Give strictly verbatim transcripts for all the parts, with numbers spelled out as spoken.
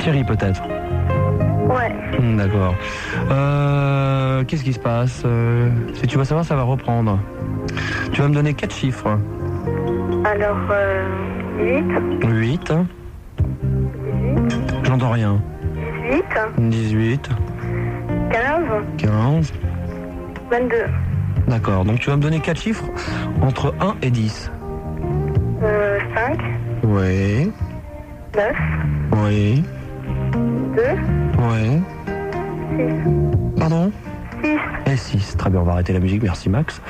Thierry peut-être. Ouais. Hmm, d'accord. Euh, qu'est-ce qui se passe euh, Si tu vas savoir, ça va reprendre. Tu vas me donner quatre chiffres. Alors, euh, huit. huit. J'entends rien. dix-huit. dix-huit. quinze. quinze. vingt-deux. D'accord. Donc tu vas me donner quatre chiffres entre un et dix. Euh, cinq. Oui. neuf. Oui. deux. Oui. six. Pardon six. Et six. Très bien, on va arrêter la musique. Merci Max.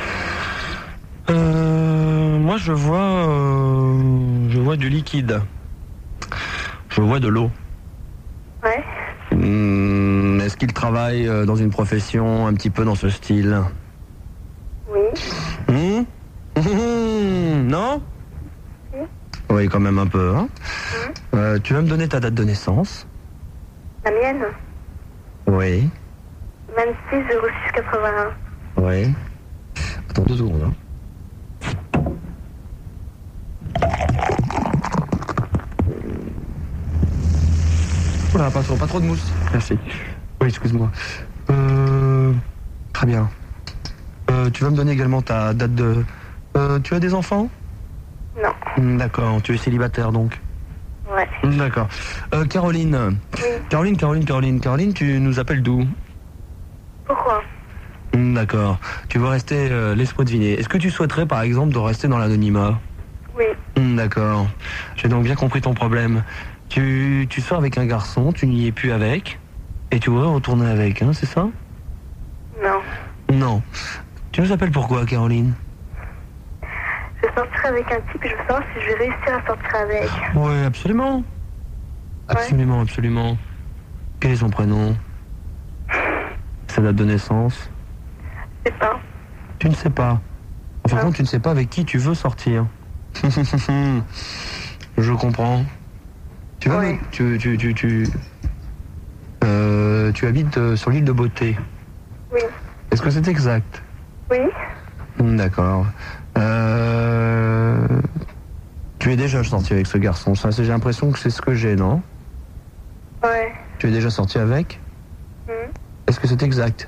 Euh, moi je vois, euh, je vois du liquide. Je vois de l'eau. Ouais. Hum, est-ce qu'il travaille euh, dans une profession un petit peu dans ce style? Oui. Hum Hum, Non? Oui. Oui, quand même un peu. Hein Hum. euh, tu vas me donner ta date de naissance? La mienne. Oui. vingt-six zéro six quatre-vingt-un. Oui. Attends deux secondes. Hein. Oula, pas trop, pas trop de mousse. Merci. Oui, excuse-moi. Euh, très bien. Euh, tu vas me donner également ta date de... Euh, tu as des enfants? Non. D'accord, tu es célibataire donc. Ouais. D'accord. Euh, Caroline. Oui. Caroline, Caroline, Caroline, Caroline, tu nous appelles d'où? Pourquoi? D'accord. Tu veux rester, euh, laisse-moi deviner. Est-ce que tu souhaiterais par exemple de rester dans l'anonymat? Oui. D'accord. J'ai donc bien compris ton problème. Tu, tu sors avec un garçon, tu n'y es plus avec, et tu voudrais retourner avec, hein, c'est ça? Non. Non. Tu nous appelles pourquoi, Caroline? Je vais sortir avec un type et je veux savoir si je vais réussir à sortir avec. Oui, absolument. Absolument, absolument. Quel est son prénom? Sa date de naissance? Je sais pas. Tu ne sais pas. Enfin, Non. contre, tu ne sais pas avec qui tu veux sortir. Je comprends. Tu vas, Oui. tu, tu, tu, tu, euh, tu habites euh, sur l'île de Beauté. Oui. Est-ce que c'est exact? Oui. D'accord. Euh, tu es déjà sorti avec ce garçon. Ça, c'est- j'ai l'impression que c'est ce que j'ai, non? Ouais. Tu es déjà sorti avec? Hum. Est-ce que c'est exact?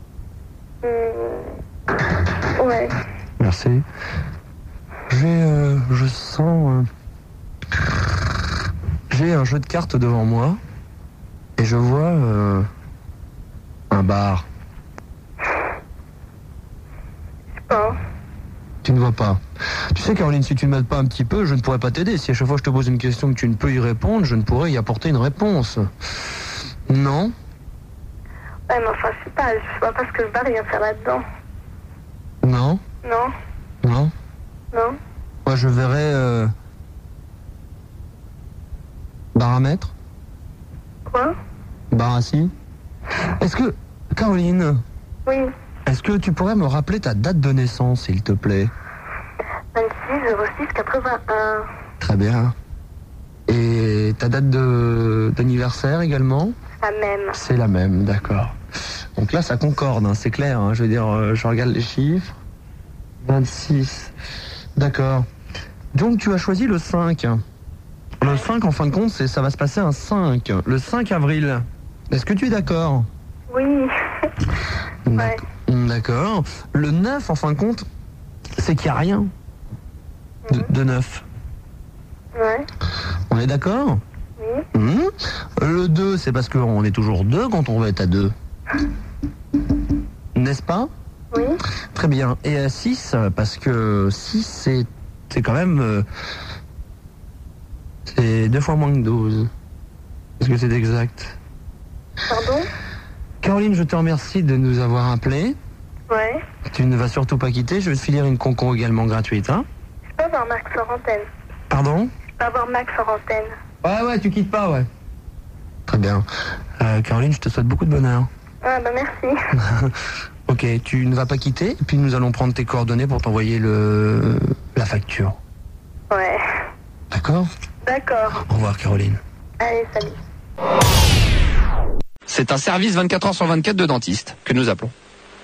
Hum. Ouais. Merci. J'ai, euh, je sens, euh, j'ai un jeu de cartes devant moi et je vois euh, un bar. Je sais pas. Tu ne vois pas. Tu sais, Caroline, si tu ne m'aides pas un petit peu, je ne pourrais pas t'aider. Si à chaque fois je te pose une question que tu ne peux y répondre, je ne pourrais y apporter une réponse. Non? Ouais, mais enfin, je sais pas. Je vois pas ce que le bar vient faire là-dedans. Non? Non. Non? Non. Moi, je verrais... Euh... Bar à mettre? Quoi? Bar assis? Est-ce que... Caroline, Oui. est-ce que tu pourrais me rappeler ta date de naissance, s'il te plaît? vingt-six zéro six quatre-vingt-un. Très bien. Et ta date de d'anniversaire également? La même. C'est la même, d'accord. Donc là, ça concorde, hein, c'est clair. Hein, je veux dire, euh, je regarde les chiffres. vingt-six. D'accord. Donc tu as choisi le cinq. Le cinq, en fin de compte, c'est, ça va se passer un cinq. Le cinq avril. Est-ce que tu es d'accord? Oui. Ouais. D'accord. Le neuf, en fin de compte, c'est qu'il n'y a rien de, de neuf. Ouais. On est d'accord? Oui. Mmh. Le deux, c'est parce qu'on est toujours deux quand on va être à deux. N'est-ce pas? Oui. Très bien. Et à six, parce que six, c'est, c'est quand même... euh, c'est deux fois moins que douze. Est-ce que c'est exact? Pardon? Caroline, je te remercie de nous avoir appelés. Ouais. Tu ne vas surtout pas quitter. Je vais te filer une conco également gratuite. Hein? Je peux avoir Max en antenne. Pardon? Je peux avoir Max en antenne. Ouais, ouais, tu quittes pas, ouais. Très bien. Euh, Caroline, je te souhaite beaucoup de bonheur. Ah bah merci. Ok, tu ne vas pas quitter, et puis nous allons prendre tes coordonnées pour t'envoyer le la facture. Ouais. D'accord? D'accord. Au revoir, Caroline. Allez, salut. C'est un service vingt-quatre heures sur vingt-quatre de dentiste que nous appelons.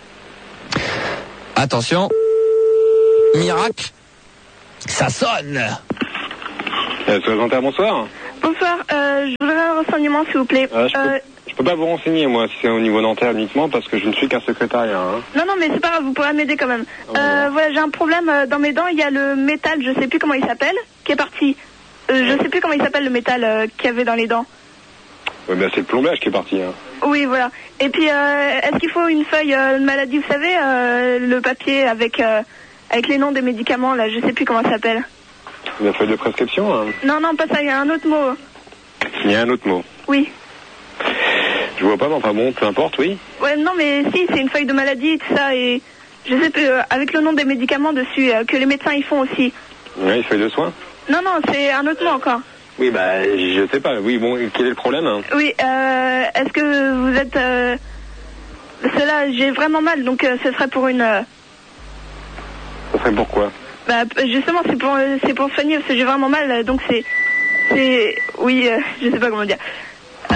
Attention. Miracle. Ça sonne. Euh, sois bonsoir. Bonsoir, euh, je voudrais renseignement, s'il vous plaît. Euh, je, Euh, peux, je peux pas vous renseigner, moi, si c'est au niveau dentaire uniquement, parce que je ne suis qu'un secrétariat. Hein. Non, non, mais c'est pas grave, vous pourrez m'aider quand même. Euh, voilà, j'ai un problème euh, dans mes dents. Il y a le métal, je sais plus comment il s'appelle, qui est parti. Euh, je sais plus comment il s'appelle le métal euh, qu'il y avait dans les dents. Oui, ben c'est le plombage qui est parti. Hein. Oui, voilà. Et puis, euh, est-ce qu'il faut une feuille euh, de maladie, vous savez, euh, le papier avec euh, avec les noms des médicaments, là, je sais plus comment ça s'appelle. La feuille de prescription hein. Non, non, pas ça, il y a un autre mot. Il y a un autre mot. Oui. Je vois pas, mais enfin bon, peu importe, oui. Ouais, non, mais si, c'est une feuille de maladie, tout ça, et je sais plus, euh, avec le nom des médicaments dessus, euh, que les médecins ils font aussi. Oui, une feuille de soins. Non, non, c'est un autre mot encore. Oui, bah, je sais pas. Oui, bon, quel est le problème hein? Oui, euh, est-ce que vous êtes... Euh... Cela, j'ai vraiment mal, donc euh, ce serait pour une... Euh... Ça serait pourquoi? Bah, justement, c'est pour, euh, c'est pour soigner, parce que j'ai vraiment mal, euh, donc c'est... C'est... Oui, euh, je sais pas comment dire. Euh...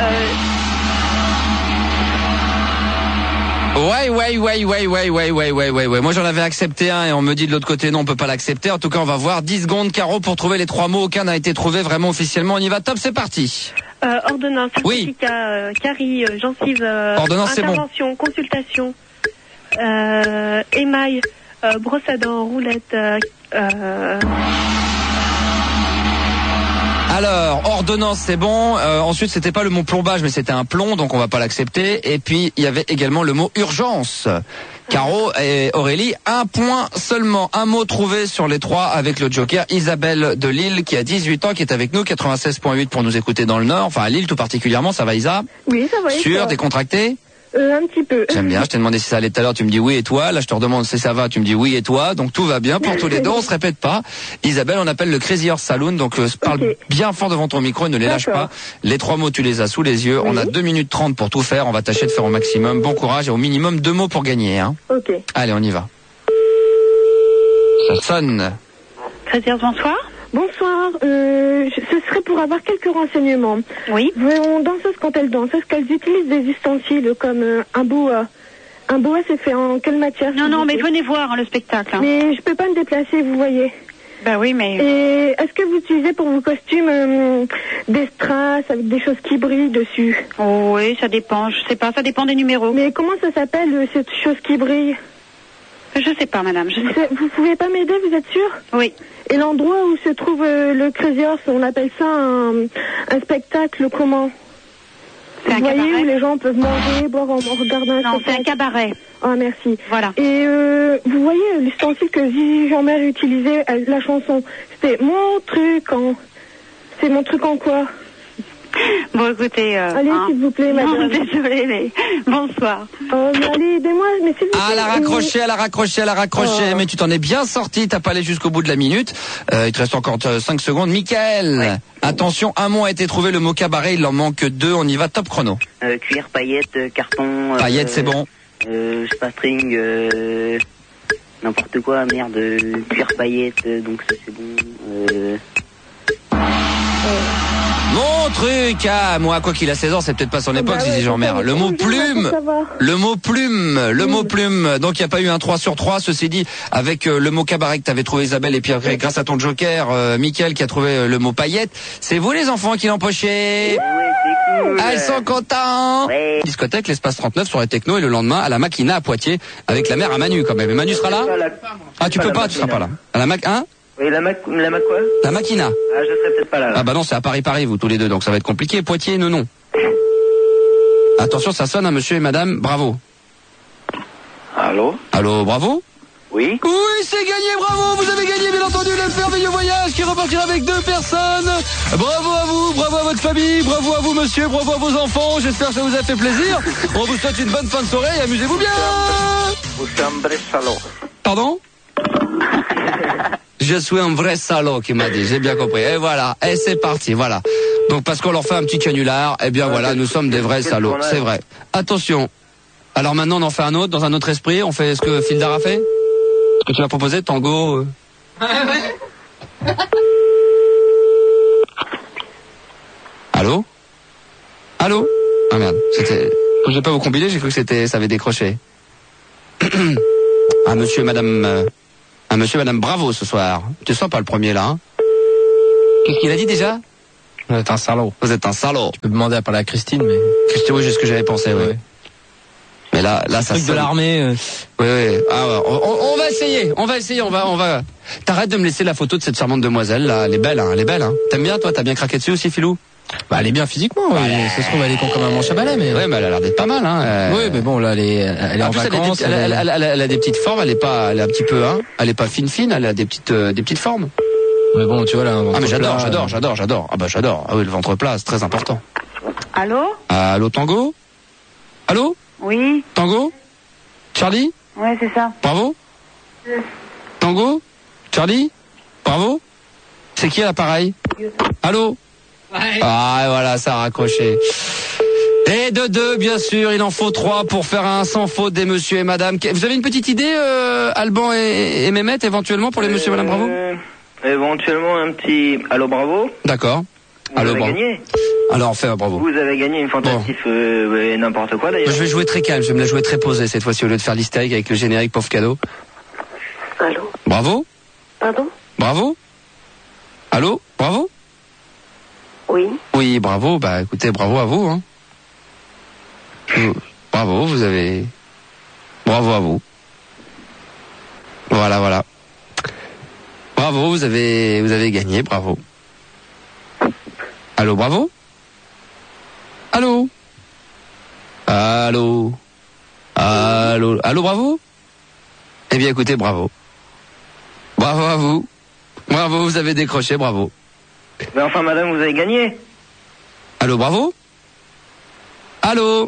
Ouais, ouais, ouais, ouais, ouais, ouais, ouais, ouais, ouais, ouais. Moi, j'en avais accepté un et on me dit de l'autre côté, non, on peut pas l'accepter. En tout cas, on va voir. dix secondes, Caro, pour trouver les trois mots. Aucun n'a été trouvé vraiment officiellement. On y va, top, c'est parti. Euh, ordonnance, Oui. certificat, euh, carie, euh, gencive, euh, Ordonnance, c'est bon. intervention, consultation, euh, émail, euh, brosse à dents, roulette, euh, euh, Alors, ordonnance, c'est bon. Euh, ensuite, c'était pas le mot plombage, mais c'était un plomb, donc on va pas l'accepter. Et puis, il y avait également le mot urgence. Caro et Aurélie, un point seulement, un mot trouvé sur les trois avec le joker. Isabelle de Lille, qui a dix-huit ans, qui est avec nous, quatre-vingt-seize virgule huit pour nous écouter dans le Nord, enfin à Lille tout particulièrement. Ça va, Isa? Oui, ça va. Sûr, décontracté? Euh, un petit peu. J'aime bien, je t'ai demandé si ça allait tout à l'heure, tu me dis oui et toi. Là, je te redemande si ça va, tu me dis oui et toi. Donc tout va bien pour tous les deux, on se répète pas. Isabelle, on appelle le Crazy Horse Saloon, donc euh, parle Okay. bien fort devant ton micro et ne les lâche D'accord. pas. Les trois mots, tu les as sous les yeux. Oui. On a deux minutes trente pour tout faire, on va tâcher de faire au maximum. Bon courage et au minimum deux mots pour gagner. Hein. Ok. Allez, on y va. Ça sonne. Crédit, bonsoir. Bonsoir, euh, je- ce serait pour avoir quelques renseignements. Oui. Vos danseuses, quand elles dansent, est-ce qu'elles utilisent des ustensiles comme euh, un boa? Un boa, c'est fait en quelle matière? Non, s'il non, vous mais plaît venez voir hein, le spectacle. Hein. Mais je peux pas me déplacer, vous voyez. Bah oui, mais... Et est-ce que vous utilisez pour vos costumes euh, des strass avec des choses qui brillent dessus? Oh, oui, ça dépend, je sais pas, ça dépend des numéros. Mais comment ça s'appelle, euh, cette chose qui brille? Je sais pas, madame, je sais pas. C'est- Vous pouvez pas m'aider, vous êtes sûr? Oui. Et l'endroit où se trouve euh, le Crazy Horse, on appelle ça un, un spectacle comment? C'est un Vous voyez cabaret. où les gens peuvent manger, boire en, en regardant un Non, c'est un spectacle. cabaret. Ah, merci. Voilà. Et euh, vous voyez l'ustensile que Zizi Jean-Mer utilisait à la chanson, c'était mon truc en... C'est mon truc en quoi? Bon, écoutez... Euh, Allez, hein. s'il vous plaît, Non, madame. désolée, mais... Bonsoir. Oh, mais allez, aidez-moi, mais s'il vous plaît. Ah, elle a raccroché, elle a raccroché, elle a raccroché. Oh. Mais tu t'en es bien sorti, t'as pas allé jusqu'au bout de la minute. Euh, il te reste encore euh, cinq secondes. Michael, Ouais. attention, un mot a été trouvé, le mot cabaret, il en manque deux. On y va, top chrono. Euh, cuir, paillettes, euh, carton. euh, Paillettes, c'est bon. Euh, je sais pas, string, euh, n'importe quoi, merde, euh, cuir, paillettes, euh, donc ça c'est bon. Euh, Mon truc, ah, moi, quoi qu'il a seize ans, c'est peut-être pas son époque, Bah ouais, Zizi Jean-Mer. c'est ça, Le mais mot comment je vais plume, savoir le mot plume, le mot plume. Donc, il n'y a pas eu un trois sur trois, ceci dit, avec euh, le mot cabaret que t'avais trouvé, Isabelle, et puis après, grâce à ton joker, euh, Mickaël, qui a trouvé euh, le mot paillette. C'est vous, les enfants, qui l'empochez. ouais, c'est cool. Ah, ils sont contents. Ouais. Discothèque, l'espace trente-neuf sur les techno et le lendemain à la Makina à Poitiers avec la mère à Manu quand même. Et Manu sera là? Pas la- Ah, tu pas peux la pas, tu seras pas Makina. là. À la Mac, hein? Oui, la Mac, la Mac quoi? La Makina. Ah, je serai peut-être pas là. là. Ah bah non, c'est à Paris-Paris, vous tous les deux, donc ça va être compliqué. Poitiers, non, non. Attention, ça sonne à monsieur et madame, bravo. Allô? Allô, bravo? Oui? Oui, c'est gagné, bravo, vous avez gagné bien entendu le merveilleux voyage qui repartira avec deux personnes. Bravo à vous, bravo à votre famille, bravo à vous monsieur, bravo à vos enfants, j'espère que ça vous a fait plaisir. On vous souhaite une bonne fin de soirée et amusez-vous bien. Vous êtes un vrai salaud. Pardon? Je suis un vrai salaud qui m'a dit, j'ai bien compris. Et voilà, et c'est parti, voilà. Donc parce qu'on leur fait un petit canular, eh bien voilà, nous sommes des vrais salauds, c'est vrai. Attention. Alors maintenant on en fait un autre, dans un autre esprit, on fait ce que Fildar a fait? Ce que tu m'as proposé, tango euh... Allô? Allô? Ah merde, c'était... Je ne vais pas vous combiner, j'ai cru que c'était, ça avait décroché. Un monsieur et madame... euh, Un monsieur et madame Bravo ce soir. Tu sens pas le premier là, hein? Qu'est-ce qu'il a dit déjà? Vous êtes un salaud. Vous êtes un salaud. Tu peux demander à parler à Christine, mais... Christine, oui, c'est ce que j'avais pensé, oui. Ouais. Mais là, là, ça truc sonne. de l'armée. Euh... Oui, oui. Ah, ouais. on, on, on va essayer. On va essayer. On va, on va. T'arrêtes de me laisser la photo de cette charmante demoiselle, là. Elle est belle, hein. Elle est belle, hein. T'aimes bien, toi? T'as bien craqué dessus aussi, Philou? Bah, elle est bien physiquement, oui. Ouais. Ça se trouve, elle est con comme un manche à balai, mais... Ouais, mais elle a l'air d'être pas mal, hein. Euh... Oui, mais bon, là, elle est, elle est en, en plus, vacances. Elle, elle, elle, elle, elle, elle a des petites formes. Elle est pas, elle est un petit peu, hein. Elle est pas fine, fine. Elle a des petites, euh, des petites formes. Mais bon, tu vois, là, un ventre Ah, mais j'adore, plat, j'adore, euh... j'adore, j'adore. Ah, bah, j'adore. Ah oui, le ventre plat, c'est très important. Allô? Allô, Tango? Allô? Oui. Tango? Charlie? Ouais, c'est ça. Bravo? Tango? Charlie? Bravo? C'est qui à l'appareil? Allô? Ouais. Ah, voilà, ça a raccroché. Et de deux, bien sûr, il en faut trois pour faire un sans faute des monsieur et madame. Vous avez une petite idée, euh, Alban et, et Mehmet, éventuellement, pour les monsieur et madame Bravo? euh, Éventuellement, un petit allô Bravo. D'accord. Vous Allô, avez bravo. gagné. Alors, on fait un bravo. Vous avez gagné une fantastique, bon. euh, n'importe quoi, d'ailleurs. Je vais jouer très calme, je vais me la jouer très posée cette fois-ci, au lieu de faire l'hystérique avec le générique pauvre cadeau. Allô? Bravo? Pardon? Bravo? Allô? Bravo? Oui. Oui, bravo. Bah, écoutez, bravo à vous, hein. Vous- Bravo, vous avez... Bravo à vous. Voilà, voilà. Bravo, vous avez, vous avez gagné, bravo. Allô, bravo? Allô? Allô? Allô? Allô, bravo? Eh bien, écoutez, bravo. Bravo à vous. Bravo, vous avez décroché, bravo. Mais enfin, madame, vous avez gagné. Allô, bravo? Allô?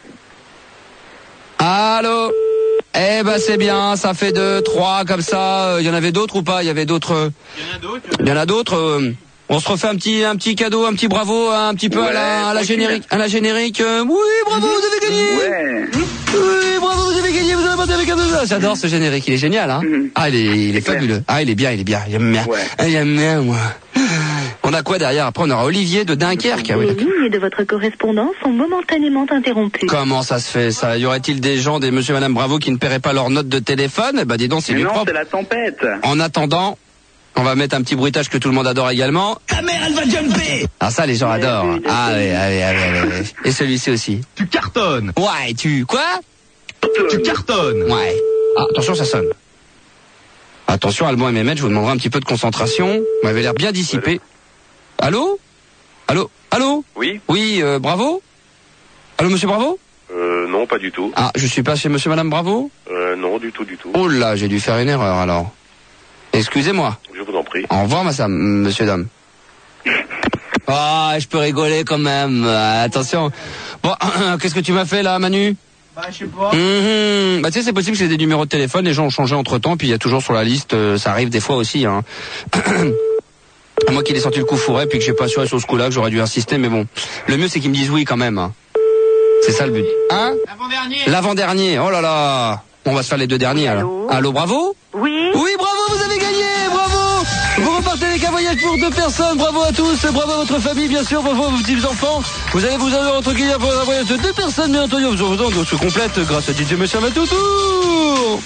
Allô? Eh ben c'est bien, ça fait deux, trois comme ça. Il y en avait d'autres ou pas? Il y avait d'autres. Il y en a d'autres. Il y en a d'autres. euh, On se refait un petit, un petit cadeau, un petit bravo, un petit peu Ouais, à la, à la tranquille. générique, à la générique. euh, Oui, bravo, vous avez gagné. Ouais. Oui, bravo, vous avez gagné, vous avez battu avec un deux. J'adore ce générique, il est génial, hein. Mhm. Ah, il est, il est C'est clair. fabuleux. Ah, il est bien, il est bien. J'aime bien. Ouais. Ah, J'aime bien, moi. On a quoi derrière? Après, on aura Olivier de Dunkerque. Ah oui, Les d'accord. lignes de votre correspondance sont momentanément interrompues. Comment ça se fait, ça? Y aurait-il des gens, des monsieur et madame Bravo qui ne paieraient pas leur note de téléphone? Eh ben, dis donc, c'est Mais du non, propre. c'est la tempête. En attendant, on va mettre un petit bruitage que tout le monde adore également. Ta mère, elle va jumper! Ah, ça, les gens adorent. oui, Ah, oui, ah, oui, ah, oui, ah, oui, oui. Et celui-ci aussi. Tu cartonnes. Ouais, tu, quoi? Tu cartonnes. Ouais. Ah, attention, ça sonne. Attention, Alban et Mehmet, je vous demanderai un petit peu de concentration. Vous m'avez l'air bien dissipé. Allô? Allô? Allô? Oui. Oui, euh, Bravo? Allô, monsieur Bravo? Euh, non, pas du tout. Ah, je suis pas chez monsieur madame Bravo? Euh, non, du tout, du tout. Oh là, j'ai dû faire une erreur alors. Excusez-moi. Je vous en prie. Au revoir, ma Sam, monsieur, dame. Ah, je peux rigoler quand même. Euh, attention. Bon, qu'est-ce que tu m'as fait là, Manu? Bah, je sais pas. Mhm. Bah, tu sais, c'est possible que j'ai des numéros de téléphone, les gens ont changé entre temps, puis il y a toujours sur la liste, euh, ça arrive des fois aussi, hein. Moi qui ai senti le coup fourré, puis que j'ai pas assuré sur ce coup-là, que j'aurais dû insister, mais bon. Le mieux, c'est qu'ils me disent oui quand même, hein. C'est ça le but. Hein? L'avant-dernier. L'avant-dernier. Oh là là. On va se faire les deux derniers, alors. allô Allô, Bravo? Oui. Oui, bravo, vous avez gagné, bravo. Vous repartez avec un voyage pour deux personnes, bravo à tous, bravo à votre famille, bien sûr, bravo à vos petits enfants. Vous allez vous avoir entre guillemets pour un voyage de deux personnes, bien entendu, vous aurez donc se complète grâce à D J Monsieur Matoutou.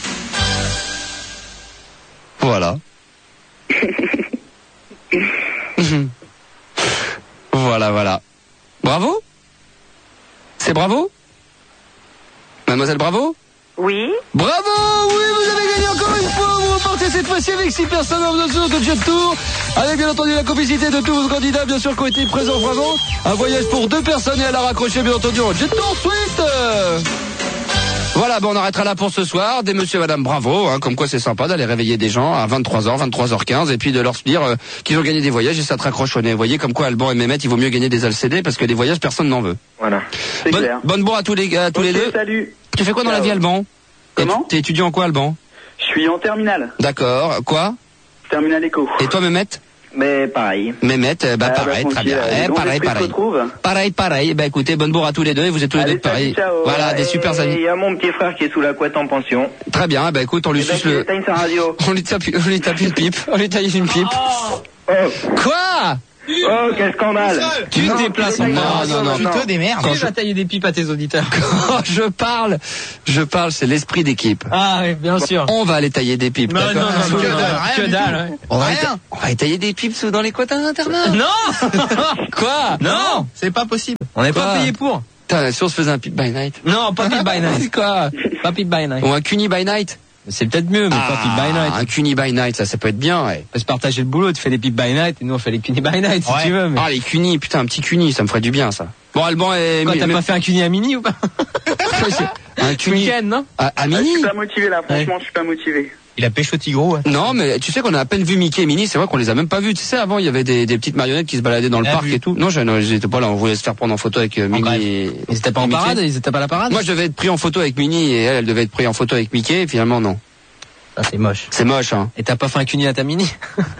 Voilà. Voilà, voilà. Bravo? C'est bravo? Mademoiselle Bravo? Oui. Bravo! Oui, vous avez gagné encore une fois! Vous repartez cette fois-ci avec six personnes en mesure de jet tour, avec bien entendu la complicité de tous vos candidats, bien sûr, qui ont été présents vraiment. Un voyage pour deux personnes et à la raccrocher, bien entendu, en jet tour suite! Voilà, bon, on arrêtera là pour ce soir. Des monsieur et madame Bravo, hein, comme quoi c'est sympa d'aller réveiller des gens à vingt-trois heures, vingt-trois heures quinze, et puis de leur dire euh, qu'ils ont gagné des voyages et ça te raccroche au nez. Vous voyez, comme quoi Alban et Mehmet, il vaut mieux gagner des L C D parce que des voyages, personne n'en veut. Voilà. C'est Bonne, clair. bonne bourre à tous les, à tous les Ok, deux. Salut. Tu fais quoi dans la Ciao. vie, Alban? Comment? T'es étudiant en quoi, Alban? Je suis en terminale. D'accord. Quoi? Terminale éco. Et toi, Mehmet? Mais pareil. Mehmet, euh, bah, Ah, bah, pareil, très tranquille, bien. euh, Eh, les bons pareil, esprits se pareil. retrouvent. Pareil, pareil. Bah, écoutez, bonne bourre à tous les deux et vous êtes tous les Allez, deux pareil. salut, ciao. Voilà, des Et super amis. Il y a mon petit frère qui est sous la couette en pension. Très bien. Bah, écoute, on lui Eh ben, suce qui le, éteigne sa radio. on lui tape, on lui tape une pipe. On lui taille une pipe. Oh. Quoi? Oh, quel scandale. Tu te déplaces. Non, non, non. Tu te démerdes. Quand Qui va tailler des pipes à tes auditeurs? Quand je parle, je parle, c'est l'esprit d'équipe. Ah oui, bien sûr. On va aller tailler des pipes. Non, non, d'accord non, que dalle, rien du tout. On va, Rien. éta- on va étayer des pipes sous- dans les quotas d'internat. Non. Quoi? Non, c'est pas possible. On n'est Quoi pas payé pour. Putain, si on se faisait un pip by night. Non, pas pip by night. Quoi? Pas pip by night. Ou un cuni by night. C'est peut-être mieux, mais pas pip by night. Un cuni by night, ça, ça peut être bien, ouais. On peut se partager le boulot, tu fais les pip by night et nous on fait les cuni by night si Ouais. tu veux. Mais... Ah, les cunis, putain, un petit cuni, ça me ferait du bien, ça. Bon, Alban est... Quoi, t'as mais- pas fait un cuni à mini ou pas? un Ce cuni week-end, non? à, à Je Mini? suis pas motivé là, franchement, je suis pas motivé. Il a pêché au Tigro, ouais. Non, mais tu sais qu'on a à peine vu Mickey et Minnie, c'est vrai qu'on les a même pas vus. Tu sais, avant, il y avait des, des petites marionnettes qui se baladaient dans le l'a parc vu. et tout. Non, je- non, j'étais pas là, on voulait se faire prendre en photo avec euh, bref. Minnie et... Ils étaient pas en et Mickey. parade, ils étaient pas à la parade? Moi, je devais être pris en photo avec Minnie et elle, elle devait être prise en photo avec Mickey, et finalement, non. Ah, c'est moche. C'est moche, hein. Et t'as pas fait un cuni à ta mini?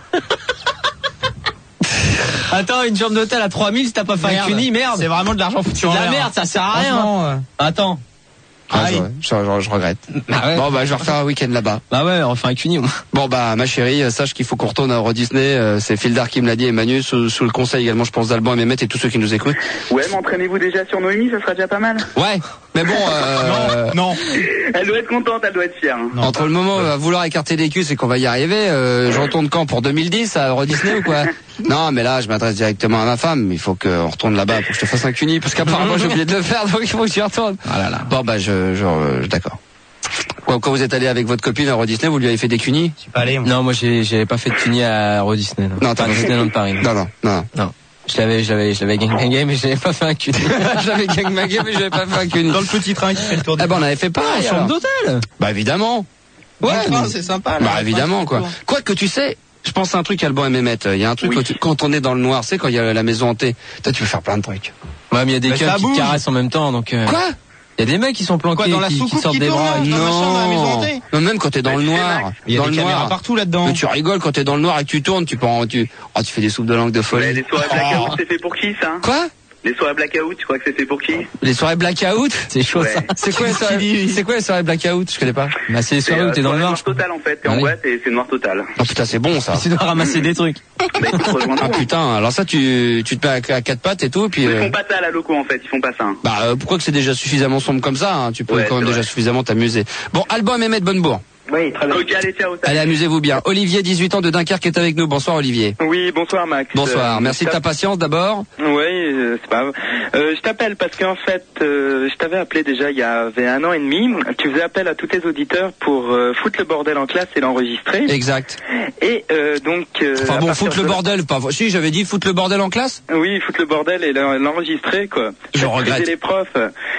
Attends, une chambre d'hôtel à trois mille si t'as pas fait un cuni, merde. C'est vraiment de l'argent foutu C'est en de la l'air. merde, ça sert à rien. Franchement, euh, Attends. Ah, Aïe. je, je- je- je regrette. Bah ouais. Bon, bah, je vais refaire un week-end là-bas. Bah ouais, on fait un cuni. Bon, bah, ma chérie, euh, sache qu'il faut qu'on retourne à Euro Disney. euh, C'est Fildar qui me l'a dit et Manu, sous, sous le conseil également, je pense, d'Alban et Mehmet et tous ceux qui nous écoutent. Ouais, mais entraînez-vous déjà sur Noémie, ça sera déjà pas mal. Ouais, mais bon, euh, non. Elle doit être contente, elle doit être fière. hein. entre le moment où on va vouloir écarter les culs, c'est qu'on va y arriver. Euh, je retourne quand pour deux mille dix à Euro Disney ou quoi? Non, mais là, je m'adresse directement à ma femme. Il faut qu'on retourne là-bas pour que je te fasse un cuni, parce qu'apparemment j'ai oublié de le faire, donc il faut que j'y retourne. Ah là là. Bon, bah, je, je, je- d'accord. Quoi, quand vous êtes allé avec votre copine à Euro Disney, vous lui avez fait des cunis? Je suis pas allé. moi. Non, moi j'ai j'avais pas fait de cuni à Euro Disney. Non, Non, t'as pas pas fait. Disneyland Paris. Non. Non, non, non. Non. Je l'avais, je l'avais, je l'avais gang mais j'avais pas fait un cuni. J'avais gangmagué, mais j'avais pas fait un cuni. Dans le petit train qui fait le tour du Eh ben, on avait fait pareil. Chambre alors. d'hôtel. Bah, évidemment. Ouais, mais- c'est sympa. là. Bah, évidemment, quoi. Quoi que tu sais, je pense à un truc Alban et Mehmet. Il y a un truc Oui. quand, tu- quand on est dans le noir, c'est quand il y a la maison hantée. Toi, tu veux faire plein de trucs. Ouais, mais il y a des Mais keufs ça qui bouge. caressent en même temps, donc. euh, Quoi? Il y a des mecs qui sont planqués, Quoi, dans la qui, qui soucoupe sortent qui des tourne, bras. là et- Dans le machin, dans la maison hantée. Non, même quand t'es dans le noir. Il y a dans des le caméras noir. partout là-dedans. Mais tu rigoles quand t'es dans le noir et que tu tournes, tu prends, tu, oh, tu fais des soupes de langue de Ouais, folie. les soirées blackout, c'est fait pour qui ça? Quoi? Les soirées blackout, tu crois que c'est fait pour qui? Les soirées blackout? C'est chaud Ouais. ça. C'est quoi les soirées, c'est quoi les soirées blackout? Je connais pas. Bah c'est les soirées C'est, où euh, t'es dans le soirée noir. noir total en fait, t'es en Ouais. boîte et c'est noir total. Oh putain, c'est bon ça. Tu dois ramasser des trucs. Bah écoute, rejoins-nous. Ah putain, alors ça tu, tu te mets à, à quatre pattes et tout, et puis. Ils euh, font pas ça à la loco en fait, ils font pas ça. hein. Bah euh, pourquoi que c'est déjà suffisamment sombre comme ça, hein, tu peux Ouais, quand même c'est déjà vrai. suffisamment t'amuser. Bon, Alban et Mehmet Bonnebourg. Oui, très bien. Ok, allez, ciao. Allez, amusez-vous bien. Olivier, dix-huit ans de Dunkerque, est avec nous. Bonsoir Olivier. Oui, bonsoir Max. Bonsoir, Euh, merci de ta patience d'abord. Oui, euh, c'est pas grave. Euh, je t'appelle parce qu'en fait, euh, je t'avais appelé déjà il y avait un an et demi. Tu faisais appel à tous tes auditeurs pour euh, foutre le bordel en classe et l'enregistrer. Exact. Et euh, donc... Euh, Enfin à bon, partir foutre le de- bordel, pas... Si, j'avais dit foutre le bordel en classe. Oui, foutre le bordel et l'en- l'enregistrer, quoi. Je Accuser regrette. les profs.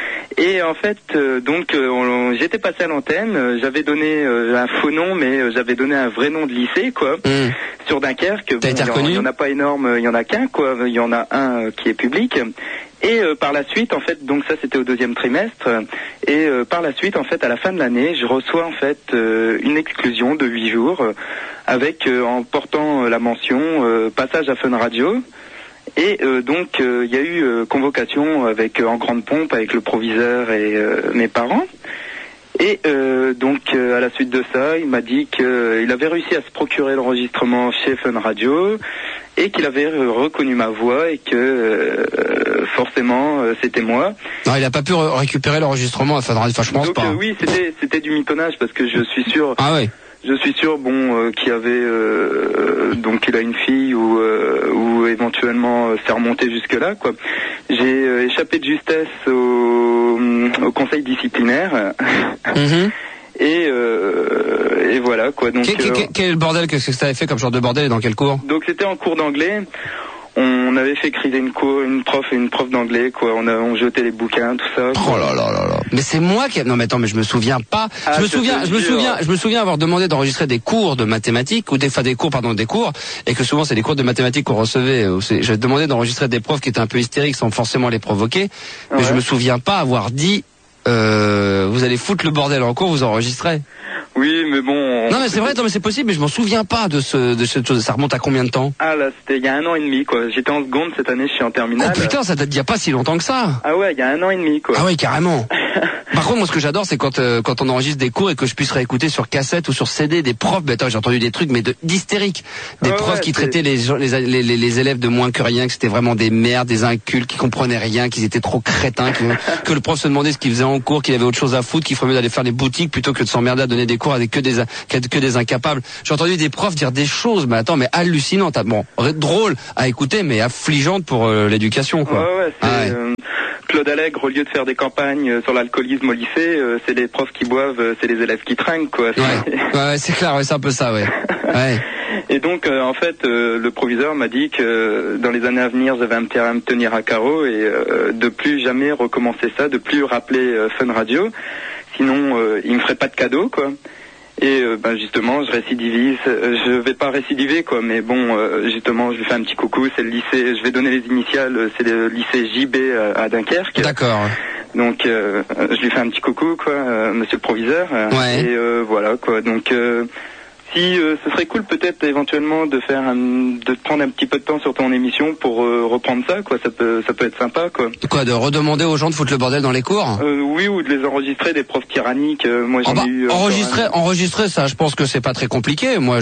Et en fait, euh, donc, euh, on- j'étais passé à l'antenne, euh, j'avais donné euh, un faux nom, mais euh, j'avais donné un vrai nom de lycée, quoi, Mmh. sur Dunkerque. T'as été il y en- reconnu il y en a pas énorme, il y en a qu'un, quoi. Il y en a un euh, qui est public. Et euh, par la suite, en fait, donc ça c'était au deuxième trimestre. Et euh, par la suite, en fait, à la fin de l'année, je reçois en fait euh, une exclusion de huit jours, euh, avec euh, en portant euh, la mention euh, passage à Fun Radio. Et euh, donc il euh, y a eu euh, convocation avec euh, en grande pompe avec le proviseur et euh, mes parents. Et euh, donc euh, à la suite de ça, il m'a dit qu'il avait réussi à se procurer l'enregistrement chez Fun Radio et qu'il avait euh, reconnu ma voix et que euh, forcément euh, c'était moi. Non, il a pas pu re- récupérer l'enregistrement à Fun Radio. Enfin, je pense Donc pas. euh, oui, c'était c'était du mitonnage parce que je suis sûr. Ah ouais. Je suis sûr, bon, euh, qu'il y avait euh, donc il a une fille ou euh, ou éventuellement euh, c'est remonté jusque là, quoi. J'ai euh, échappé de justesse au, au conseil disciplinaire Mhm. et euh, et voilà quoi. Donc Quel, quel- euh, quel- quel bordel, qu'est-ce que ça avait fait comme genre de bordel et dans quel cours? donc c'était en cours d'anglais. On avait fait criser une cour, une prof et une prof d'anglais, quoi. On a on jetait les bouquins, tout ça. Oh là là là là. Mais c'est moi qui. Non mais attends, mais je me souviens pas. Ah, je me je souviens, te je me jure. souviens, je me souviens avoir demandé d'enregistrer des cours de mathématiques ou des fois des cours, pardon, des cours, et que souvent c'est des cours de mathématiques qu'on recevait. où c'est- J'ai demandé d'enregistrer des profs qui étaient un peu hystériques sans forcément les provoquer. Mais Ouais. je me souviens pas avoir dit. Euh, vous allez foutre le bordel en cours, vous enregistrez. Oui, mais bon. on- Non mais c'est vrai, non mais c'est possible, mais je m'en souviens pas de ce, de cette chose. Ça remonte à combien de temps? Ah là, c'était il y a un an et demi, quoi. J'étais en seconde cette année, je suis en Oh terminale. putain, ça date d'il y a pas si longtemps que ça. Ah ouais, il y a un an et demi, quoi. Ah ouais, carrément. Par contre, moi, ce que j'adore, c'est quand euh, quand on enregistre des cours et que je puisse réécouter sur cassette ou sur C D des profs. Mais attends, j'ai entendu des trucs, mais de d'hystériques. Des Ouais, profs ouais, qui c'est- traitaient les, gens- les les les les élèves de moins que rien, que c'était vraiment des merdes, des incultes, qui comprenaient rien, qu'ils étaient trop crétins, qui- que le prof se demandait ce qu'ils faisaient en cours, qu'il avait autre chose à foutre, qu'il ferait mieux d'aller faire les boutiques plutôt que de s'emmerder à donner des cours avec que des que, que des incapables. J'ai entendu des profs dire des choses, mais attends, mais hallucinantes. Bon, drôle à écouter, mais affligeantes pour euh, l'éducation, quoi. Ouais, ouais, c'est, Ah ouais. euh, Claude Allègre, au lieu de faire des campagnes euh, sur l'alcoolisme au lycée, euh, c'est les profs qui boivent, euh, c'est les élèves qui trinquent, quoi. Ouais, ouais, ouais, c'est clair, ouais, c'est un peu ça, ouais. Ouais. Et donc, euh, en fait, euh, le proviseur m'a dit que euh, dans les années à venir, j'avais un petit à me tenir à carreau et euh, de plus jamais recommencer ça, de plus rappeler euh, Fun Radio. Sinon, euh, il me ferait pas de cadeau, quoi. Et euh, ben justement, je récidivise. Euh, Je vais pas récidiver, quoi, mais bon, euh, justement, je lui fais un petit coucou. C'est le lycée. Je vais donner les initiales. euh, C'est le lycée J B à, à Dunkerque. D'accord. Donc, euh, je lui fais un petit coucou, quoi, euh, monsieur le proviseur. euh, Ouais. Et euh, voilà, quoi. Donc, euh, si euh, ce serait cool, peut-être éventuellement de faire, un, de prendre un petit peu de temps sur ton émission pour euh, reprendre ça, quoi. Ça peut, ça peut être sympa, quoi. Quoi, de redemander aux gens de foutre le bordel dans les cours? Euh, oui, ou de les enregistrer, des profs tyranniques. euh, moi, j'en Oh bah, ai eu. encore enregistrer, un. enregistrer, ça, je pense que c'est pas très compliqué. Moi,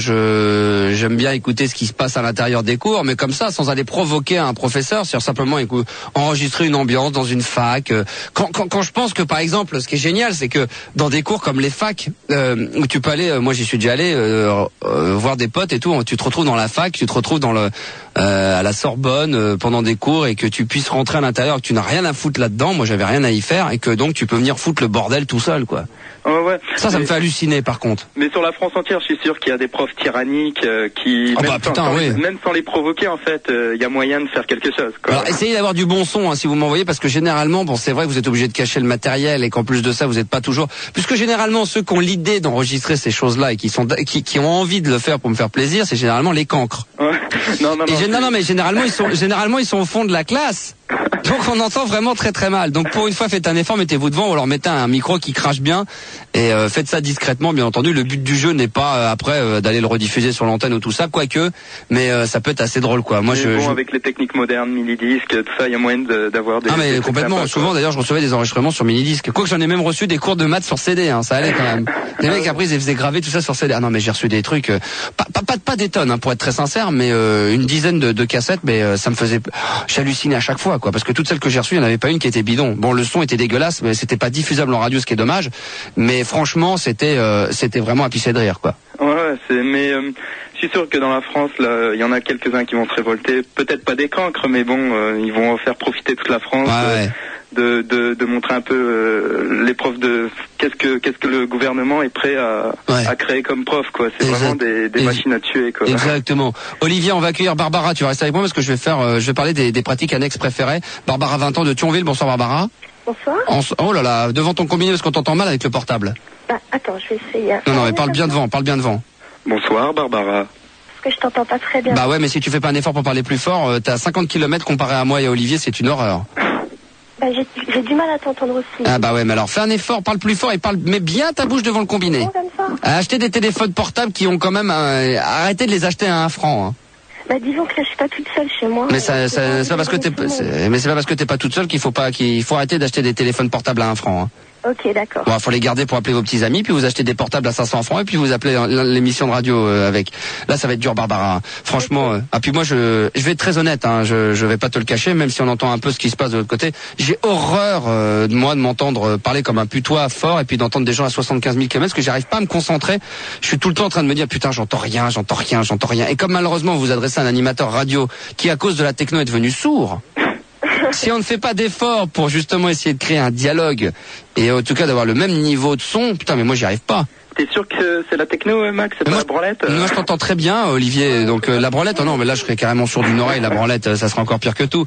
je j'aime bien écouter ce qui se passe à l'intérieur des cours, mais comme ça, sans aller provoquer un professeur, c'est-à-dire simplement écou- enregistrer une ambiance dans une fac. euh, Quand, quand, quand je pense que, par exemple, ce qui est génial, c'est que dans des cours comme les facs, euh, où tu peux aller, euh, moi j'y suis déjà allé, euh, euh, voir des potes et tout, tu te retrouves dans la fac, tu te retrouves dans le euh, à la Sorbonne euh, pendant des cours et que tu puisses rentrer à l'intérieur, que tu n'as rien à foutre là-dedans. Moi, j'avais rien à y faire et que donc tu peux venir foutre le bordel tout seul, quoi. Ouais, ouais. Ça, ça me Mais- fait halluciner, par contre. Mais sur la France entière, je suis sûr qu'il y a des profs tyranniques euh, qui, Ah même, bah, sans, putain, sans oui. les, même sans les provoquer, en fait, euh, il y a moyen de faire quelque chose, quoi. Alors essayez d'avoir du bon son hein, si vous m'envoyez, parce que généralement, bon, c'est vrai que vous êtes obligé de cacher le matériel et qu'en plus de ça, vous n'êtes pas toujours, puisque généralement ceux qui ont l'idée d'enregistrer ces choses-là et qui sont qui, qui ont envie de le faire pour me faire plaisir, c'est généralement les cancres. Ouais. Non, non, Et non. gé- non, non, mais généralement ils sont généralement ils sont au fond de la classe. Donc on entend vraiment très très mal. Donc pour une fois, faites un effort, mettez-vous devant ou alors mettez un micro qui crache bien et euh, faites ça discrètement, bien entendu. Le but du jeu n'est pas euh, après euh, d'aller le rediffuser sur l'antenne ou tout ça, quoique, mais euh, ça peut être assez drôle, quoi. Moi, Mais je, bon, je- avec les techniques modernes, mini-disques, tout ça, il y a moyen de- d'avoir des. Ah mais des trucs complètement. sympas, Souvent quoi. d'ailleurs je recevais des enregistrements sur mini-disque. Quoique j'en ai même reçu des cours de maths sur C D, hein, ça allait quand même. Les mecs après ils faisaient graver tout ça sur C D. Ah non mais j'ai reçu des trucs, euh, pas, pas, pas, pas des tonnes hein, pour être très sincère, mais euh, une dizaine de, de cassettes, mais euh, ça me faisait, j'hallucinais à chaque fois, quoi, parce que toutes celles que j'ai reçues, il n'y en avait pas une qui était bidon. Bon, le son était dégueulasse, mais c'était pas diffusable en radio, ce qui est dommage. Mais franchement, c'était euh, c'était vraiment à pisser de rire, quoi. Ouais, ouais, c'est. Mais euh, je suis sûr que dans la France, là, il y en a quelques-uns qui vont se révolter. Peut-être pas des cancres, mais bon, euh, ils vont faire profiter toute la France. Ouais, euh, ouais. De, de, de montrer un peu euh, les profs de qu'est-ce que qu'est-ce que le gouvernement est prêt à, Ouais. à créer comme prof, quoi. C'est Exact. vraiment des, des Ex- machines à tuer, quoi. Exactement. Olivier, on va accueillir Barbara. Tu vas rester avec moi parce que je vais faire, euh, je vais parler des, des pratiques annexes préférées. Barbara, vingt ans de Thionville. Bonsoir Barbara. Bonsoir. En s- oh là là, devant ton combiné parce qu'on t'entend mal avec le portable. Bah, attends, je vais essayer. Non non, mais parle bien devant, parle bien devant. Bonsoir, Barbara. Parce que je t'entends pas très bien. Bah ouais, mais si tu fais pas un effort pour parler plus fort, euh, t'es à cinquante kilomètres comparé à moi et à Olivier, c'est une horreur. Bah, j'ai j'ai du mal à t'entendre aussi. Ah bah ouais, mais alors fais un effort, parle plus fort et parle, mets bien ta bouche devant le combiné. Comme ça. Acheter des téléphones portables qui ont quand même, euh, arrêtez de les acheter à un franc. Hein. Bah, disons que là, je suis pas toute seule chez moi. Mais ça, ça, c'est pas parce que t'es, Tout le monde. c'est- mais c'est pas parce que t'es pas toute seule qu'il faut pas, qu'il faut arrêter d'acheter des téléphones portables à un franc. Hein. Ok, d'accord. Bon, faut les garder pour appeler vos petits amis, puis vous achetez des portables à cinq cents francs, et puis vous appelez l'émission de radio euh, avec. Là, ça va être dur, Barbara. Franchement. Euh... Ah, puis moi, je, je vais être très honnête. Hein, je, je vais pas te le cacher, même si on entend un peu ce qui se passe de l'autre côté. J'ai horreur euh, de moi de m'entendre parler comme un putois fort, et puis d'entendre des gens à soixante-quinze mille kilomètres, parce que j'arrive pas à me concentrer. Je suis tout le temps en train de me dire putain, j'entends rien, j'entends rien, j'entends rien. Et comme malheureusement vous vous adressez à un animateur radio qui, à cause de la techno, est devenu sourd. Si on ne fait pas d'efforts pour justement essayer de créer un dialogue et en tout cas d'avoir le même niveau de son, putain mais moi j'y arrive pas. T'es sûr que c'est la techno, euh, Max, c'est pas moi, la branlette? Moi je t'entends très bien, Olivier. Donc euh, la branlette, oh non mais là je serais carrément sourd d'une oreille. La branlette, euh, ça sera encore pire que tout.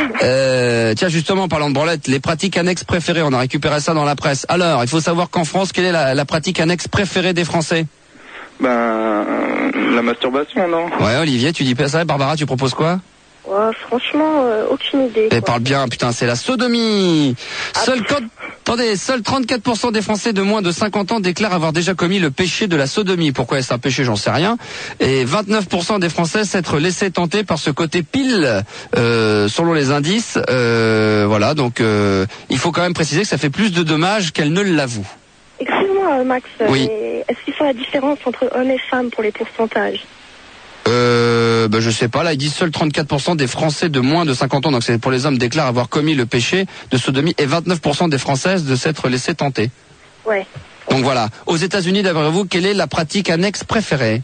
Euh, tiens justement en parlant de branlette, les pratiques annexes préférées, on a récupéré ça dans la presse. Alors il faut savoir qu'en France, quelle est la, la pratique annexe préférée des Français? Ben, euh, la masturbation, non? Ouais Olivier, tu dis pas ça. Barbara, tu proposes quoi? Ouais, franchement, euh, aucune idée. Elle parle bien, putain, c'est la sodomie. Seul quand... Attendez, seuls trente-quatre pour cent des Français de moins de cinquante ans déclarent avoir déjà commis le péché de la sodomie. Pourquoi est-ce un péché, j'en sais rien. Et vingt-neuf pour cent des Français s'être laissés tenter par ce côté pile, euh, selon les indices. Euh, voilà, donc euh, il faut quand même préciser que ça fait plus de dommages qu'elle ne l'avoue. Excuse-moi, Max, oui. mais est-ce qu'il faut la différence entre hommes et femmes pour les pourcentages? Euh, bah, je sais pas, là ils disent seuls trente-quatre pour cent des Français de moins de cinquante ans, donc c'est pour les hommes, déclarent avoir commis le péché de sodomie, et vingt-neuf pour cent des Françaises de s'être laissées tenter. Ouais. Donc voilà. Aux États-Unis, d'après vous, quelle est la pratique annexe préférée?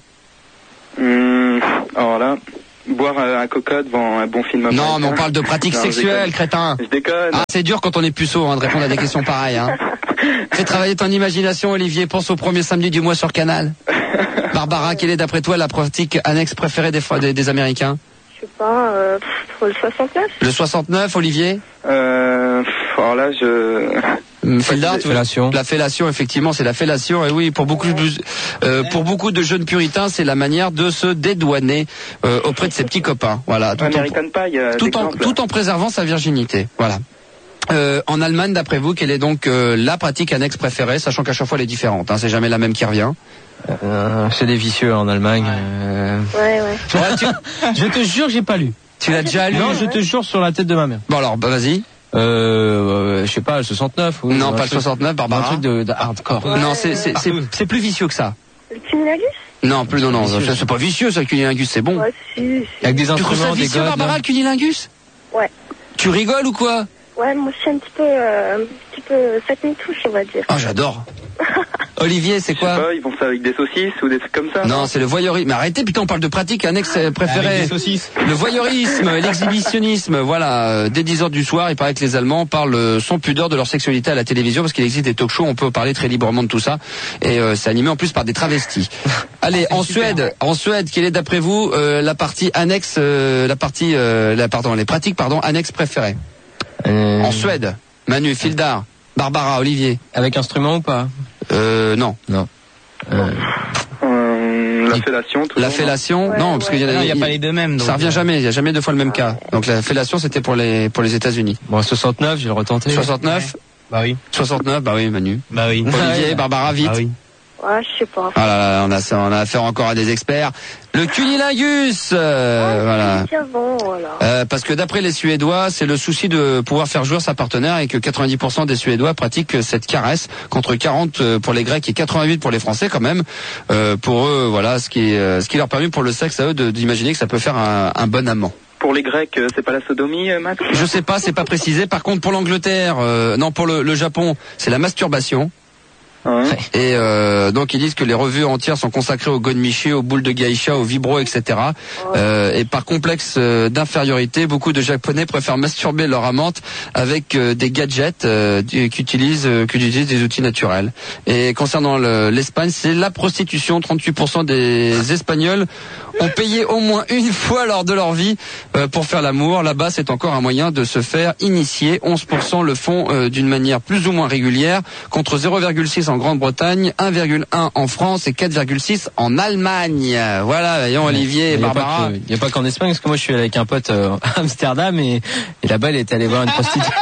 Hum, alors là, boire un coca devant un bon film américain. Non, mais on parle de pratique Non, sexuelle, crétin. Je déconne. Ah, c'est dur quand on est puceau hein, de répondre à des questions pareilles. Hein. Fais travailler ton imagination, Olivier. Pense au premier samedi du mois sur Canal. Barbara, quelle est d'après toi la pratique annexe préférée des, des, des Américains? Je sais pas, euh, pff, le soixante-neuf. Le soixante-neuf, Olivier? Euh, alors là, je... Fildar, fellation. La fellation, effectivement, c'est la fellation. Et oui, pour beaucoup de, euh, pour beaucoup de jeunes puritains, c'est la manière de se dédouaner euh, auprès de ses petits copains. Voilà. Tout American en, Pie, euh, tout, en, tout en préservant sa virginité. Voilà. Euh, en Allemagne, d'après vous, quelle est donc euh, la pratique annexe préférée, sachant qu'à chaque fois elle est différente, hein, c'est jamais la même qui revient. Euh, c'est des vicieux en Allemagne. Ouais, euh... ouais. ouais. ouais tu... Je te jure, j'ai pas lu. Tu l'as déjà lu? Non, je te jure sur la tête de ma mère. Bon alors, bah vas-y. Euh, euh, je sais pas, le soixante-neuf. Oui, non, pas le soixante-neuf, Barbara. Un truc de, de hardcore. Ouais. Non, c'est c'est c'est c'est plus vicieux que ça. Le cunilingus? Non, plus non non, c'est, c'est pas vicieux ça, le cunilingus, c'est bon. Ouais, si, si. Avec des tu instruments, trouves ça des vicieux, godes, Barbara, non le cunilingus? Ouais. Tu rigoles ou quoi? Ouais, moi je suis un petit peu, euh, un petit peu, faites une touche, on va dire. Oh, j'adore. Olivier, c'est quoi? Je sais pas, ils font ça avec des saucisses ou des trucs comme ça. Non, non c'est le voyeurisme. Mais arrêtez, putain, on parle de pratique annexe préférée. Avec des saucisses. Le voyeurisme, l'exhibitionnisme, voilà. Dès dix heures du soir, il paraît que les Allemands parlent sans pudeur de leur sexualité à la télévision, parce qu'il existe des talk-shows, on peut parler très librement de tout ça. Et euh, c'est animé en plus par des travestis. Allez, en Suède, en Suède, quelle est d'après vous euh, la partie annexe, euh, la partie, euh, la, pardon, les pratiques, pardon, annexes préférées euh... En Suède, Manu, Fildar, Barbara, Olivier. Avec instrument ou pas? Euh, non. Non. Euh... Euh, la fellation, toujours. La fellation, ouais, non, ouais. parce qu'il y a, il y a pas les deux mêmes. Donc ça revient jamais, il y a jamais deux fois le même cas. Donc la fellation, c'était pour les pour les États-Unis. Bon, soixante-neuf, j'ai retenté. soixante-neuf. Ouais. Bah oui. soixante-neuf, bah oui, Manu. Bah oui. Olivier, Barbara, vite. Bah oui. Ouais, je sais pas. Ah là là, on a on a affaire encore à des experts. Le cunilingus, euh, ouais, voilà. Avant, voilà. Euh, parce que d'après les Suédois, c'est le souci de pouvoir faire jouir sa partenaire et que quatre-vingt-dix pour cent des Suédois pratiquent cette caresse contre quarante pour les Grecs et quatre-vingt-huit pour les Français quand même. Euh, pour eux, voilà, ce qui ce qui leur permet pour le sexe à eux de, d'imaginer que ça peut faire un, un bon amant. Pour les Grecs, c'est pas la sodomie, Max? Je sais pas, c'est pas précisé. Par contre, pour l'Angleterre, euh, non, pour le, le Japon, c'est la masturbation. Ouais. Et euh, donc ils disent que les revues entières sont consacrées aux gonmichi, aux boules de geisha, aux vibros, et cetera. Euh, et par complexe euh, d'infériorité, beaucoup de Japonais préfèrent masturber leur amante avec euh, des gadgets euh, qu'utilisent euh, qu'utilisent des outils naturels. Et concernant le, l'Espagne, c'est la prostitution. trente-huit pour cent des Espagnols ont payé au moins une fois lors de leur vie euh, pour faire l'amour. Là-bas, c'est encore un moyen de se faire initier. onze pour cent le font euh, d'une manière plus ou moins régulière, contre zéro virgule six en Grande-Bretagne, un virgule un en France et quatre virgule six en Allemagne. Voilà, voyons Olivier et Barbara. Il n'y a pas qu'en Espagne, parce que moi je suis allé avec un pote euh, à Amsterdam et, et là-bas il est allé voir une prostituée.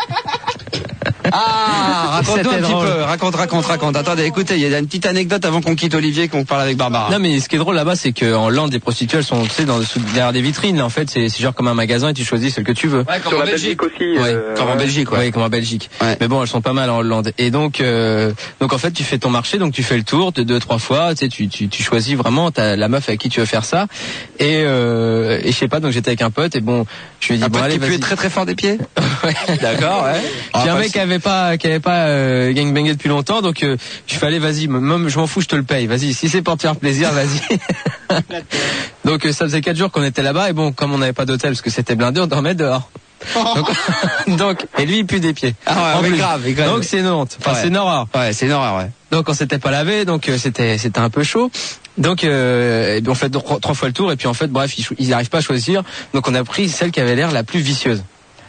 Ah, raconte-nous un petit peu, raconte, raconte, raconte. Attendez, écoutez, il y a une petite anecdote avant qu'on quitte Olivier, qu'on parle avec Barbara. Non, mais ce qui est drôle là-bas, c'est qu'en Hollande, les prostituées, elles sont, tu sais, dans, sous, derrière des vitrines, là, en fait, c'est, c'est genre comme un magasin et tu choisis celle que tu veux. Ouais, comme Sur en la Belgique. Belgique aussi. Ouais, euh, comme en Belgique, ouais. Oui, comme en Belgique. Ouais. Mais bon, elles sont pas mal en Hollande. Et donc, euh, donc en fait, tu fais ton marché, donc tu fais le tour de deux, trois fois, tu sais, tu, tu, tu choisis vraiment ta, la meuf avec qui tu veux faire ça. Et, euh, et je sais pas, donc j'étais avec un pote et bon, je lui ai dit, Un bon, pote allez, qui vas-y. peut être très très fort des pieds. Ouais. D'accord, ouais. J'ai Ah, un pas mec si- qui avait pas, qui avait pas euh, gangbangé depuis longtemps, donc euh, je fais aller, vas-y, même je m'en fous, je te le paye, vas-y, si c'est pour te faire plaisir, vas-y. Donc euh, ça faisait quatre jours qu'on était là-bas et bon, comme on n'avait pas d'hôtel parce que c'était blindé, on dormait dehors. Donc, donc et lui il pue des pieds. Ah ouais, En mais plus. grave, mais grave. Donc c'est une honte, enfin Ouais. c'est une horreur. Ouais, c'est une horreur, ouais. Donc on s'était pas lavé, donc euh, c'était c'était un peu chaud. Donc euh, et puis on fait trois, trois fois le tour et puis en fait bref ils, cho- ils arrivent pas à choisir. Donc on a pris celle qui avait l'air la plus vicieuse.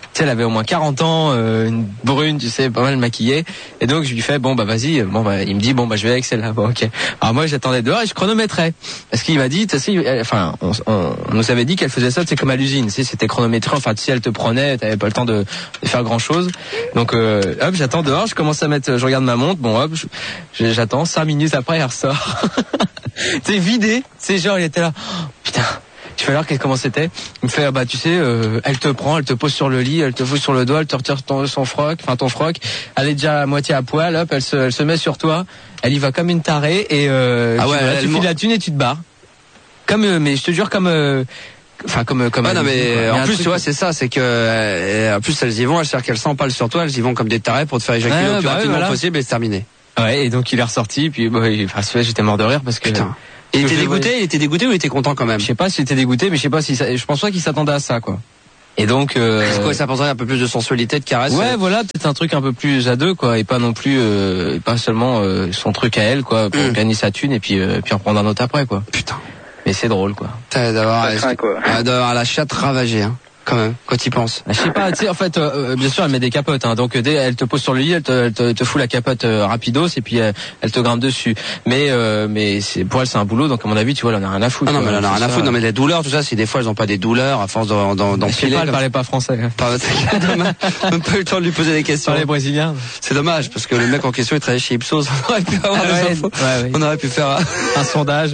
sais, elle avait au moins quarante ans, euh, une brune, tu sais, pas mal maquillée. Et donc je lui fais bon bah vas-y, bon bah il me dit bon bah je vais avec celle-là. Bon, ok. Alors moi j'attendais dehors et je chronométrais parce qu'il m'a dit, tu sais, elle- enfin on, on, on nous avait dit qu'elle faisait ça, c'est comme à l'usine, tu sais, c'était chronométré. Enfin tu sais, elle te prenait, t'avais pas le temps de, de faire grand chose. Donc euh, hop, j'attends dehors, je commence à mettre, je regarde ma montre, bon hop, je- j'attends. Cinq minutes après elle ressort. C'est vidé, c'est genre il était là. Oh, putain. Je fais alors qu'est-ce comment c'était. Il me fait bah tu sais, euh, elle te prend, elle te pose sur le lit, elle te fout sur le doigt, elle te retire ton son froc, enfin ton froc. Elle est déjà à moitié à poil, hop, elle se, elle se met sur toi. Elle y va comme une tarée et euh, Ah tu, ouais, voilà, elle tu mo- files la thune et tu te barres. Comme euh, mais je te jure comme euh, enfin comme comme. Ouais, non, à l'usine, quoi. Il mais y a en un plus, truc- tu vois, c'est ça, c'est que, euh, en plus, elles y vont, elles savent qu'elles s'empalent sur toi, elles y vont comme des tarés pour te faire éjaculer Ouais, le plus bah ouais, rapidement voilà. possible et c'est terminé. Ouais, et donc il est ressorti, puis bah, il- enfin, celui-là, j'étais mort de rire parce que. Putain. Il que était je le voyais- dégoûté, il était dégoûté ou il était content quand même? Je sais pas s'il était dégoûté, mais je sais pas si ça, je pense pas qu'il s'attendait à ça, quoi. Et donc. Euh... C'est quoi, ça penserait un peu plus de sensualité, de caresse? Ouais, voilà, peut-être un truc un peu plus à deux, quoi, et pas non plus, euh, pas seulement euh, son truc à elle, quoi, pour Mm. gagner sa thune et puis euh, puis en prendre un autre après, quoi. Putain. Mais c'est drôle, quoi. Putain, d'avoir, Ça craint, quoi. ah, d'avoir la chatte ravagée, hein. Quand même, quand tu y penses. Je sais pas, tu sais, en fait, euh, bien sûr, elle met des capotes, hein, donc euh, dès, elle te pose sur le lit, elle te, elle te, te fout la capote euh, rapidos et puis euh, elle te grimpe dessus. Mais euh, mais c'est pour elle c'est un boulot, donc à mon avis, tu vois, elle en a rien à foutre. Ah non, quoi. mais elle en a C'est rien à ça. foutre. Non, mais les douleurs, tout ça, si des fois elles ont pas des douleurs à force d'en, d'en, d'en Je sais filer. pas, elle comme- parlait pas français. hein. Pas- Dommage. Même pas eu le temps de lui poser des Elle questions. parlait brésilien. C'est dommage, parce que le mec en question, il travaillait chez Ipsos. On aurait pu avoir Ah des ouais, infos. ouais, ouais. On aurait pu faire un... Un sondage.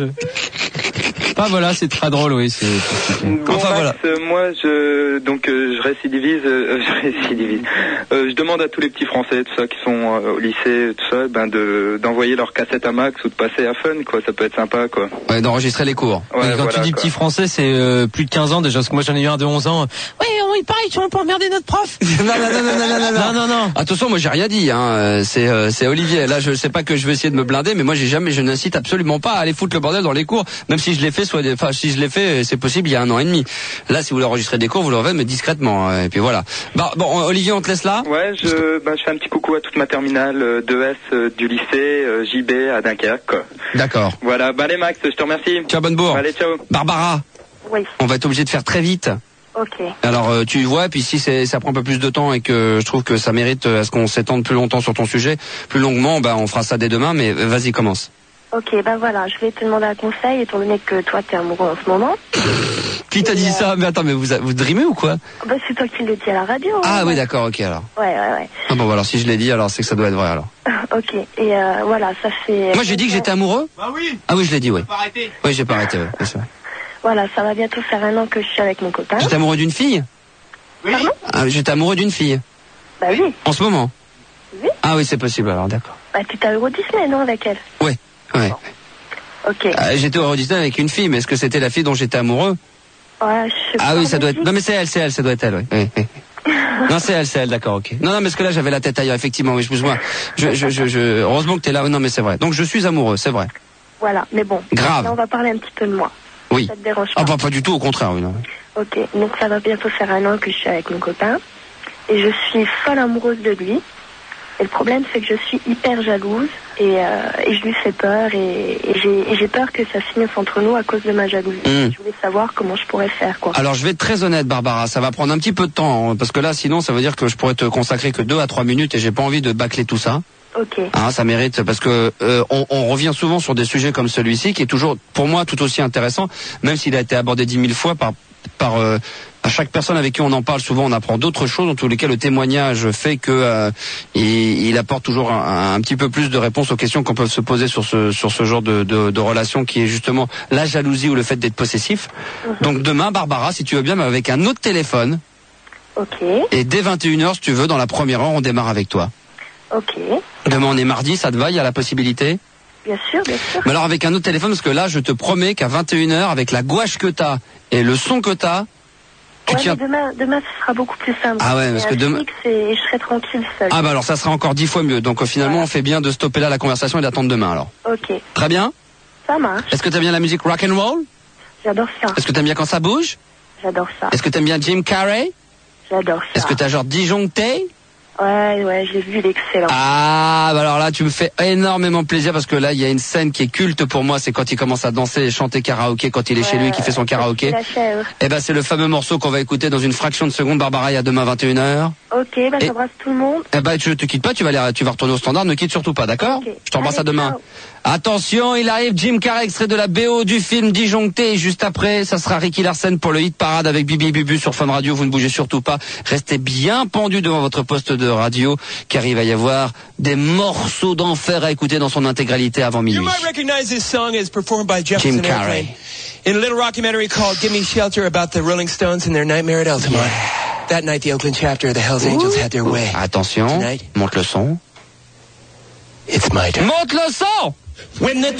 Enfin voilà, c'est très drôle, oui. C'est, c'est- Bon, Enfin, Max, voilà. euh, moi, je donc euh, je récidivise, euh, je récidivise. Euh, je demande à tous les petits Français, tout ça, qui sont euh, au lycée, tout ça, ben de d'envoyer leur cassette à Max ou de passer à Fun, quoi. Ça peut être sympa, quoi. Ouais, d'enregistrer les cours. Ouais, Et quand voilà, tu dis quoi. petit français, c'est euh, plus de quinze ans déjà, parce que moi j'en ai eu un de onze ans. Ouais, il paraît, tu vas pas emmerder notre prof. non, non, non, non, non, non, non, non, non. Attention, moi j'ai rien dit, hein. Euh, C'est euh, c'est Olivier. Là, je sais pas que je vais essayer de me blinder, mais moi j'ai jamais, je n'incite absolument pas à aller foutre le bordel dans les cours, même si je l'ai fait, soit, des- enfin si je l'ai fait, c'est possible il y a un an et demi. Là, si vous voulez enregistrer des cours, vous le faites, mais discrètement. hein, Et puis voilà. Bah, bon, Olivier, on te laisse là. Ouais, je, ben, je fais un petit coucou à toute ma terminale euh, deux S euh, du lycée euh, J B à Dunkerque, quoi. D'accord. Voilà, bah allez Max, je te remercie. Ciao, bonne bourre. Allez, ciao. Barbara, Oui, on va être obligé de faire très vite. ok. Alors euh, tu vois, puis si c'est, ça prend un peu plus de temps et que je trouve que ça mérite euh, à ce qu'on s'étende plus longtemps sur ton sujet, plus longuement, bah on fera ça dès demain. Mais euh, vas-y, commence. Ok, ben voilà, je vais te demander un conseil, étant donné que toi t'es amoureux en ce moment. Qui t'a dit ça? Mais attends, mais vous vous dreamez ou quoi? Ben c'est toi qui le dis à la radio. Ah hein, oui, ouais. d'accord, ok alors. Ouais, ouais, ouais. Ah bon, bah, alors si je l'ai dit, alors c'est que ça doit être vrai alors. Ok, et euh, voilà, ça fait... Moi j'ai dit que j'étais amoureux. Bah oui. Ah oui, je l'ai dit, oui. Faut pas arrêter. Oui, j'ai pas arrêté. Ouais, bien sûr. Voilà, ça va bientôt faire un an que je suis avec mon copain. J'étais amoureux d'une fille. Oui. Pardon? Ah, j'étais amoureux d'une fille. Bah oui, En ce moment. Oui. Ah oui, c'est possible alors, d'accord. bah t'étais à Euro Disney, non, avec elle? Ouais, ouais. Ok. Ah, j'étais au Euro Disney avec une fille, mais est-ce que c'était la fille dont j'étais amoureux? Ouais, je sais Ah pas, oui, ça doit être. Belgique. Non mais c'est elle, c'est elle, ça doit être elle, oui. oui, oui. Non, c'est elle, c'est elle, d'accord, ok. Non, non, parce que là j'avais la tête ailleurs, effectivement, oui, excuse-moi. Je, je, je, je, heureusement que t'es là. Non, mais c'est vrai. Donc je suis amoureux, c'est vrai. Voilà, mais bon. Grave. Là, on va parler un petit peu de moi. Oui. Ça te dérange pas? Ah bah pas du tout, au contraire, oui. Non. Ok, donc ça va bientôt faire un an que je suis avec mon copain. Et je suis folle amoureuse de lui. Et le problème, c'est que je suis hyper jalouse. Et, euh, et je lui fais peur. Et, et j'ai et j'ai peur que ça finisse entre nous à cause de ma jalousie. Mm. Je voulais savoir comment je pourrais faire, quoi. Alors je vais être très honnête, Barbara, ça va prendre un petit peu de temps, hein, parce que là, sinon, ça veut dire que je pourrais te consacrer que deux à trois minutes et j'ai pas envie de bâcler tout ça. Ok. Hein, ça mérite parce que euh, on, on revient souvent sur des sujets comme celui-ci, qui est toujours, pour moi, tout aussi intéressant, même s'il a été abordé dix mille fois par par euh, à chaque personne avec qui on en parle. Souvent, on apprend d'autres choses. En tous les cas, le témoignage fait que euh, il, il apporte toujours un, un petit peu plus de réponses aux questions qu'on peut se poser sur ce sur ce genre de, de, de relation qui est justement la jalousie ou le fait d'être possessif. Mhm. Donc demain, Barbara, si tu veux bien, mais avec un autre téléphone. Ok. Et dès vingt et une heures, si tu veux, dans la première heure, on démarre avec toi. Ok. Demain, on est mardi, ça te va? Il y a la possibilité? Bien sûr, bien sûr. Mais alors avec un autre téléphone, parce que là, je te promets qu'à vingt et une heures, avec la gouache que t'as et le son que t'as, tu Ouais, tiens... mais demain, demain, ce sera beaucoup plus simple. Ah ouais, parce C'est que un demain- fixe Et, et je serai tranquille seule. Ah bah alors ça sera encore dix fois mieux. Donc euh, finalement, on fait bien de stopper là la conversation et d'attendre demain alors. Ok. Très bien. Ça marche. Est-ce que t'aimes bien la musique rock and roll? J'adore ça. Est-ce que t'aimes bien quand ça bouge? J'adore ça. Est-ce que t'aimes bien Jim Carrey? J'adore ça. Est-ce que t'as genre disjoncté? Ouais, ouais, j'ai vu l'excellent. Ah, bah alors là, tu me fais énormément plaisir parce que là, il y a une scène qui est culte pour moi, c'est quand il commence à danser et chanter karaoké, quand il est ouais, chez lui, qui fait son karaoké. Et ben, c'est le fameux morceau qu'on va écouter dans une fraction de seconde. Barbara, il y a demain vingt et une heures. Ok, bah et... j'embrasse tout le monde. Eh ben, je te quitte pas, tu vas aller, tu vas retourner au standard, ne quitte surtout pas, d'accord? Okay. Je t'embrasse à demain. Ciao. Attention, il arrive Jim Carrey, extrait de la B O du film Disjoncté. Et juste après, ça sera Ricky Larsen pour le hit parade avec Bibi Bubu sur Fun Radio. Vous ne bougez surtout pas. Restez bien pendus devant votre poste de radio, car il va y avoir des morceaux d'enfer à écouter dans son intégralité avant minuit. You might recognize this song as performed by Jim Carrey in a little documentary called Give Me Shelter about the Rolling Stones and their nightmare at Altamont. Yeah. That night, the Oakland chapter of the Hells Angels Ooh. had their way. Attention, Tonight, monte le son. It's my turn. Monte le son! When the